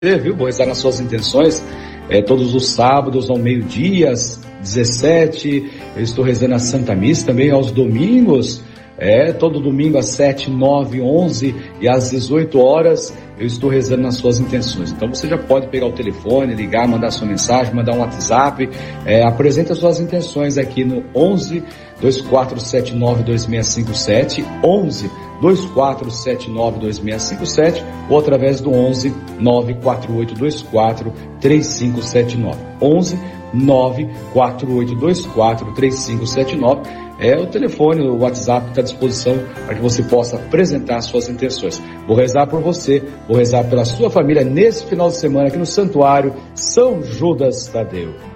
viu? Vou rezar nas suas intenções, todos os sábados ao meio-dia, às 17, eu estou rezando a Santa Missa também aos domingos, todo domingo às 7, 9, 11 e às 18 horas, eu estou rezando nas suas intenções. Então você já pode pegar o telefone, ligar, mandar sua mensagem, mandar um WhatsApp, apresenta as suas intenções aqui no 11 2479 2657, 11 2479 2657, ou através do 11 94824 3579, 11 94824 3579, é o telefone, o WhatsApp está à disposição para que você possa apresentar suas intenções. Vou rezar por você, vou rezar pela sua família nesse final de semana aqui no Santuário São Judas Tadeu.